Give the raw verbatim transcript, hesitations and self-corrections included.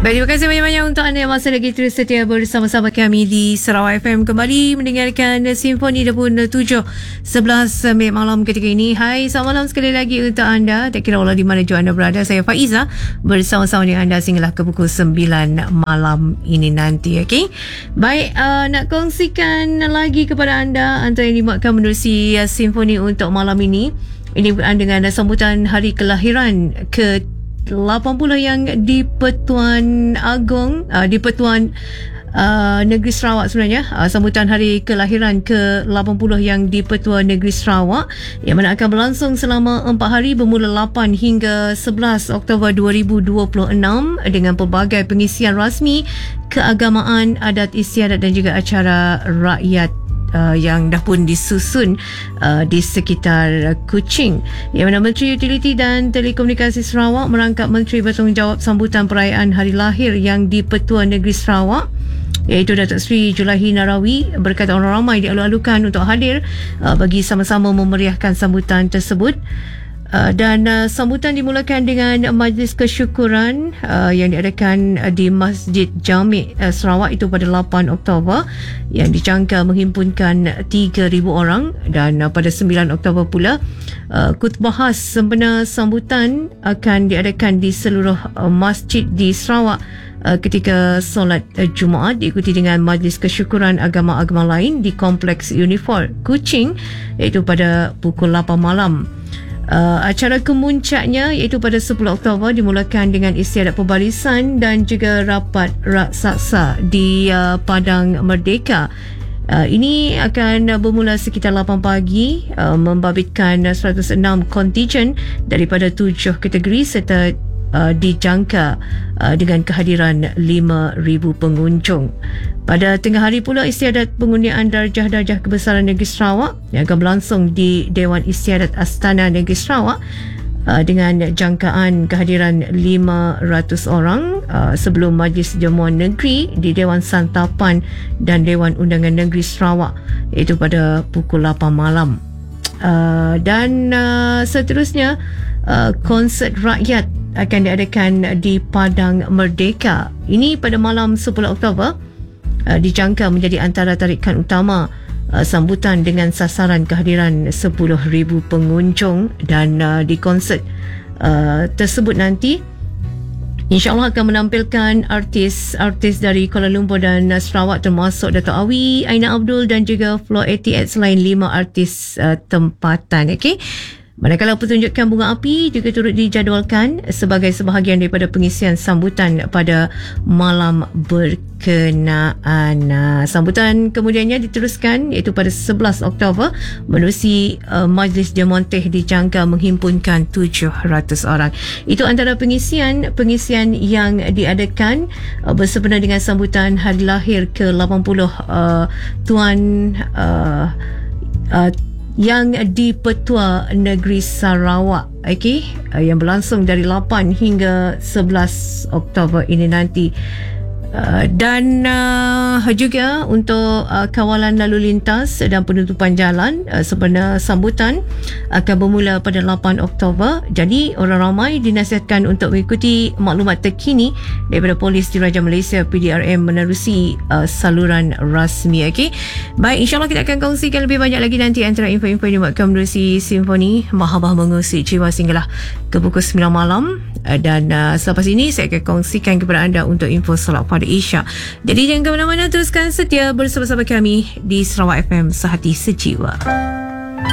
Baik, terima kasih banyak-banyak untuk anda yang masih lagi terus setia bersama-sama kami di Sarawak F M, kembali mendengarkan Simfoni dua puluh tujuh sebelas Mei malam ketika ini. Hai, selamat malam sekali lagi untuk anda. Tak kira Allah di mana juga anda berada. Saya Faiza bersama-sama dengan anda sehinggalah ke pukul sembilan malam ini nanti. Okay? Baik, uh, nak kongsikan lagi kepada anda antara yang dimuatkan menerusi uh, Simfoni untuk malam ini. Ini berkaitan dengan sambutan hari kelahiran ke lapan puluh yang di Pertuan Agong, uh, di Pertuan uh, Negeri Sarawak sebenarnya, uh, sambutan hari kelahiran ke lapan puluh yang di Pertuan Negeri Sarawak yang mana akan berlangsung selama empat hari bermula lapan hingga sebelas Oktober dua ribu dua puluh enam dengan pelbagai pengisian rasmi, keagamaan, adat istiadat dan juga acara rakyat Uh, yang dah pun disusun uh, di sekitar uh, Kuching. Yang mana Menteri Utiliti dan Telekomunikasi Sarawak merangkap Menteri Bertanggungjawab sambutan perayaan hari lahir yang di Pertuan Negeri Sarawak, iaitu Datuk Seri Julaihi Narawi, berkata orang ramai dialu-alukan untuk hadir uh, bagi sama-sama memeriahkan sambutan tersebut. Uh, dan uh, sambutan dimulakan dengan majlis kesyukuran uh, yang diadakan uh, di Masjid Jami' uh, Sarawak itu pada lapan Oktober yang dijangka menghimpunkan tiga ribu orang, dan uh, pada sembilan Oktober pula uh, khutbah khas sempena sambutan akan diadakan di seluruh uh, masjid di Sarawak uh, ketika solat uh, Jumaat, diikuti dengan majlis kesyukuran agama-agama lain di Kompleks Unifor Kuching iaitu pada pukul lapan malam. Uh, acara kemuncaknya iaitu pada sepuluh Oktober dimulakan dengan istiadat pembarisan dan juga rapat raksasa di uh, Padang Merdeka. Uh, ini akan bermula sekitar lapan pagi, uh, membabitkan seratus enam kontijen daripada tujuh kategori serta uh, dijangka uh, dengan kehadiran lima ribu pengunjung. Pada tengah hari pula istiadat pengundian darjah-darjah kebesaran Negeri Sarawak yang akan berlangsung di Dewan Istiadat Astana Negeri Sarawak uh, dengan jangkaan kehadiran lima ratus orang uh, sebelum Majlis Jamuan Negeri di Dewan Santapan dan Dewan Undangan Negeri Sarawak iaitu pada pukul lapan malam. Uh, dan uh, seterusnya uh, konsert rakyat akan diadakan di Padang Merdeka. Ini pada malam sepuluh Oktober. Uh, dijangka menjadi antara tarikan utama uh, sambutan dengan sasaran kehadiran sepuluh ribu pengunjung, dan uh, di konsert uh, tersebut nanti insya-Allah akan menampilkan artis-artis dari Kuala Lumpur dan uh, Sarawak termasuk Dato' Awi, Aina Abdul dan juga Floor lapan puluh lapan selain lima artis uh, tempatan. Okey. Manakala pertunjukan bunga api juga turut dijadualkan sebagai sebahagian daripada pengisian sambutan pada malam berkenaan. Sambutan kemudiannya diteruskan iaitu pada sebelas Oktober menerusi uh, Majlis Jamuan Teh dijangka menghimpunkan tujuh ratus orang. Itu antara pengisian-pengisian yang diadakan uh, bersempena dengan sambutan hari lahir ke lapan puluh uh, Tuan uh, uh, yang di Pertua Negeri Sarawak, okay, uh, yang berlangsung dari lapan hingga sebelas Oktober ini nanti. Uh, dan uh, juga untuk uh, kawalan lalu lintas dan penutupan jalan uh, sempena sambutan akan bermula pada lapan Oktober. Jadi orang ramai dinasihatkan untuk mengikuti maklumat terkini daripada Polis Diraja Malaysia P D R M menerusi uh, saluran rasmi. Okay? Baik, insyaAllah kita akan kongsikan lebih banyak lagi nanti antara info-info yang dibuatkan menerusi Simfoni Mahabah mengusik jiwa sehinggalah ke pukul sembilan malam. Uh, dan uh, selepas ini saya akan kongsikan kepada anda untuk info solat pada Isyak. Jadi jangan ke mana-mana, teruskan setia bersama-sama kami di Sarawak F M, Sehati Sejiwa.